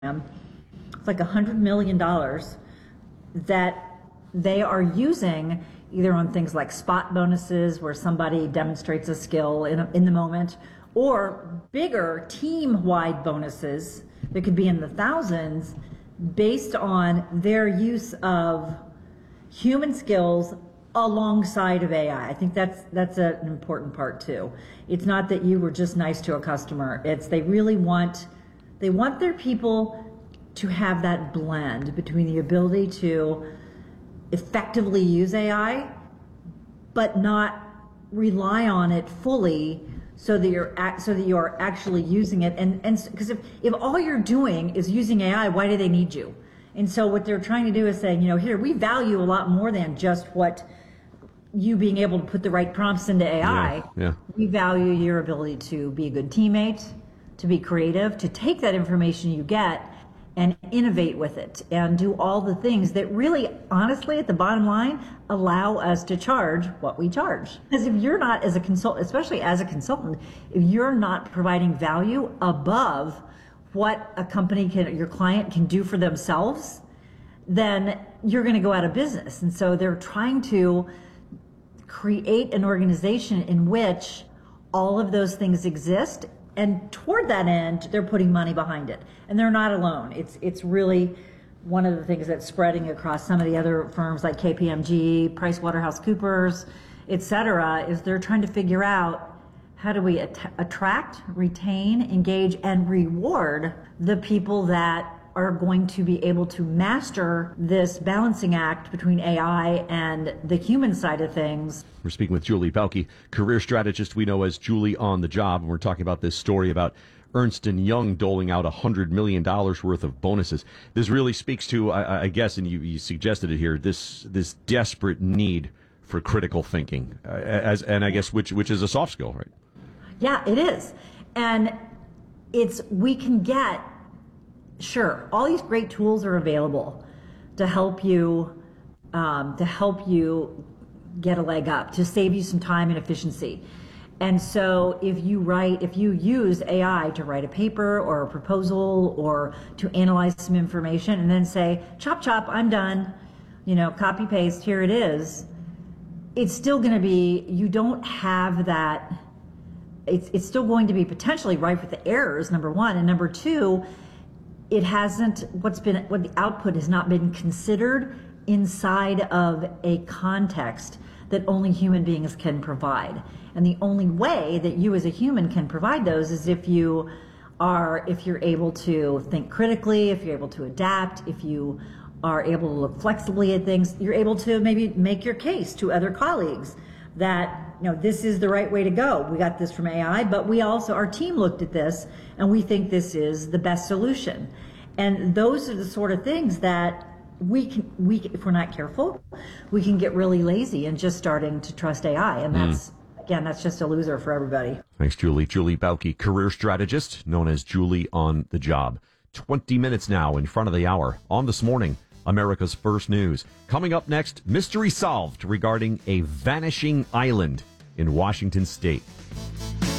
It's like $100 million that they are using either on things like spot bonuses where somebody demonstrates a skill in the moment, or bigger team-wide bonuses that could be in the thousands based on their use of human skills alongside of AI. I think that's an important part too. It's not that you were just nice to a customer. It's they want their people to have that blend between the ability to effectively use AI, but not rely on it fully, so that you are actually using it. And because if all you're doing is using AI, why do they need you? And so what they're trying to do is saying, here, we value a lot more than just what you being able to put the right prompts into AI. Yeah. We value your ability to be a good teammate, to be creative, to take that information you get and innovate with it and do all the things that really, honestly, at the bottom line, allow us to charge what we charge. Because if you're not, as a consultant, especially as a consultant, if you're not providing value above what a company your client can do for themselves, then you're going to go out of business. And so they're trying to create an organization in which all of those things exist, and toward that end, they're putting money behind it. And they're not alone. It's really one of the things that's spreading across some of the other firms like KPMG, PricewaterhouseCoopers, et cetera, is they're trying to figure out how do we attract, retain, engage, and reward the people that are going to be able to master this balancing act between AI and the human side of things. We're speaking with Julie Bauke, career strategist we know as Julie on the Job, and we're talking about this story about Ernst & Young doling out $100 million worth of bonuses. This really speaks to, I guess, and you suggested it here, this desperate need for critical thinking, and I guess which is a soft skill, right? Yeah, it is. And we can get, sure, all these great tools are available to help you get a leg up, to save you some time and efficiency. And so if you use AI to write a paper or a proposal or to analyze some information and then say, chop, chop, I'm done, copy, paste, here it is, it's still going to be, you don't have that, it's still going to be potentially rife with the errors, number one. And number two, what the output has not been considered inside of a context that only human beings can provide. And the only way that you as a human can provide those is if you're able to think critically, if you're able to adapt, if you are able to look flexibly at things, you're able to maybe make your case to other colleagues that, this is the right way to go. We got this from AI, but our team looked at this and we think this is the best solution. And those are the sort of things that we if we're not careful, we can get really lazy and just starting to trust AI. And that's just a loser for everybody. Thanks, Julie. Julie Bauke, career strategist, known as Julie on the Job. 20 minutes now in front of the hour on This Morning, America's First News. Coming up next, mystery solved regarding a vanishing island in Washington State.